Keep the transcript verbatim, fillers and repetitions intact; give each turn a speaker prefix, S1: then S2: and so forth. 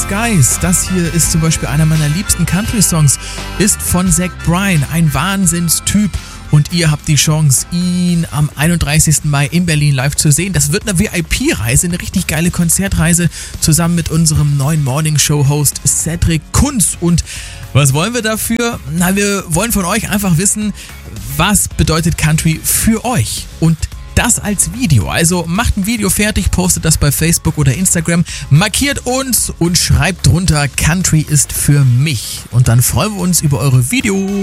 S1: Skies, das hier ist zum Beispiel einer meiner liebsten Country-Songs, ist von Zach Bryan, ein Wahnsinnstyp. Und ihr habt die Chance, ihn am einunddreißigsten Mai in Berlin live zu sehen. Das wird eine V I P-Reise, eine richtig geile Konzertreise, zusammen mit unserem neuen Morning-Show-Host Cedric Kunz. Und was wollen wir dafür? Na, wir wollen von euch einfach wissen, was bedeutet Country für euch? Und das als Video. Also macht ein Video fertig, postet das bei Facebook oder Instagram, markiert uns und schreibt drunter, Country ist für mich. Und dann freuen wir uns über eure Videos.